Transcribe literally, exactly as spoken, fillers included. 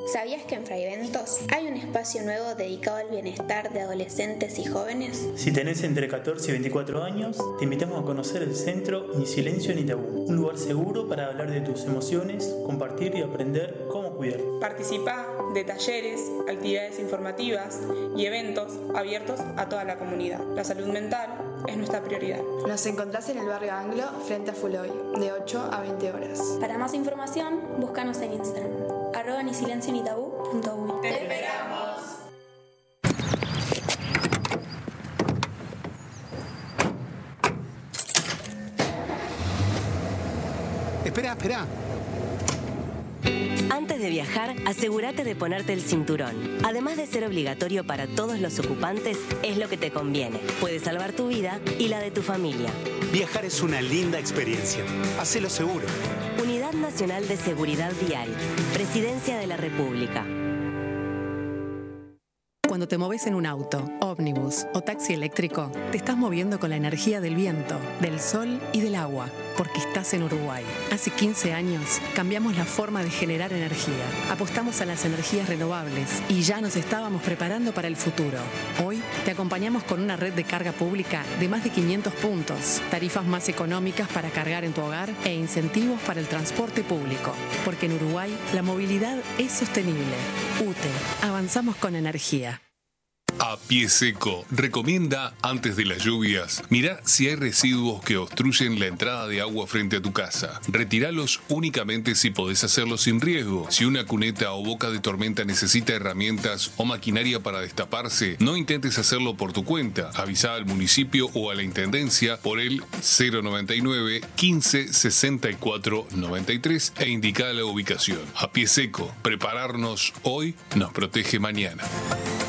¿Sabías que en Fraiventos hay un espacio nuevo dedicado al bienestar de adolescentes y jóvenes? Si tenés entre catorce y veinticuatro años, te invitamos a conocer el centro Ni Silencio Ni Tabú, un lugar seguro para hablar de tus emociones, compartir y aprender cómo cuidar. Participa de talleres, actividades informativas y eventos abiertos a toda la comunidad. La salud mental es nuestra prioridad. Nos encontrás en el barrio Anglo, frente a Fuloy, de ocho a veinte horas. Para más información, búscanos en Instagram, arroba ni silencio ni tabú punto uy. ¡Te esperamos! Espera, espera. Antes de viajar, asegúrate de ponerte el cinturón. Además de ser obligatorio para todos los ocupantes, es lo que te conviene. Puede salvar tu vida y la de tu familia. Viajar es una linda experiencia. Hacelo seguro. Unidad Nacional de Seguridad Vial. Presidencia de la República. Cuando te moves en un auto, ómnibus o taxi eléctrico, te estás moviendo con la energía del viento, del sol y del agua, porque estás en Uruguay. Hace quince años cambiamos la forma de generar energía. Apostamos a las energías renovables y ya nos estábamos preparando para el futuro. Hoy te acompañamos con una red de carga pública de más de quinientos puntos, tarifas más económicas para cargar en tu hogar e incentivos para el transporte público. Porque en Uruguay la movilidad es sostenible. U T E, avanzamos con energía. A Pie Seco recomienda, antes de las lluvias, mirar si hay residuos que obstruyen la entrada de agua frente a tu casa. Retíralos únicamente si podés hacerlo sin riesgo. Si una cuneta o boca de tormenta necesita herramientas o maquinaria para destaparse, no intentes hacerlo por tu cuenta. Avisa al municipio o a la intendencia por el cero noventa y nueve, quince, sesenta y cuatro, noventa y tres e indica la ubicación. A Pie Seco, prepararnos hoy nos protege mañana.